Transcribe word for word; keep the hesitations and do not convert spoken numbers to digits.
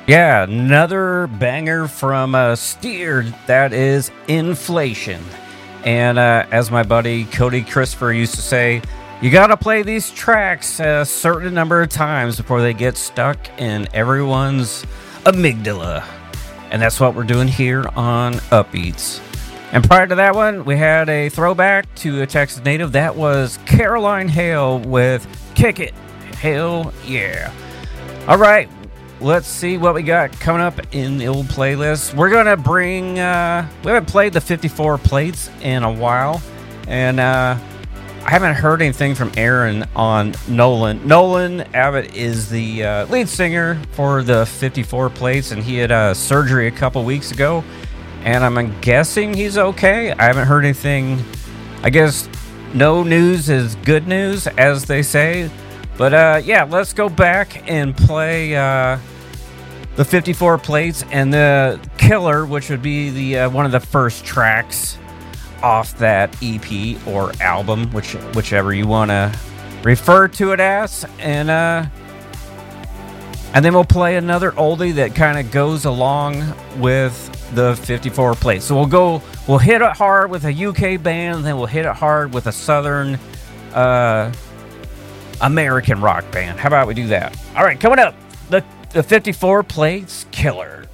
Yeah, another banger from uh, Steer. That is Inflation. And uh, as my buddy Cody Christopher used to say, you gotta play these tracks a certain number of times before they get stuck in everyone's amygdala. And that's what we're doing here on Upbeats. And prior to that one, we had a throwback to a Texas native. That was Caroline Hale with Kick It. Hell yeah. All right. Let's see what we got coming up in the old playlist. We're going to bring, uh, we haven't played the fifty-four plates in a while, and uh, I haven't heard anything from Aaron on Nolan. Nolan Abbott is the uh, lead singer for the fifty-four plates, and he had uh, surgery a couple weeks ago, and I'm guessing he's okay. I haven't heard anything. I guess no news is good news, as they say. But uh, yeah, let's go back and play uh, the fifty-four plates and the Killer, which would be the uh, one of the first tracks off that E P or album, which whichever you want to refer to it as, and uh, and then we'll play another oldie that kind of goes along with the fifty-four plates. So we'll go, we'll hit it hard with a U K band, and then we'll hit it hard with a Southern. Uh, American rock band. How about we do that? All right, coming up, the, the fifty-four plates Killer.